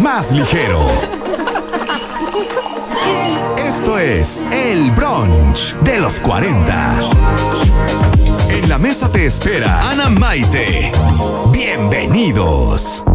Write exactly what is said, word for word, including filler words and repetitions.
más ligero. Esto es el brunch de los cuarenta. En la mesa te espera Ana Maite. Bienvenidos.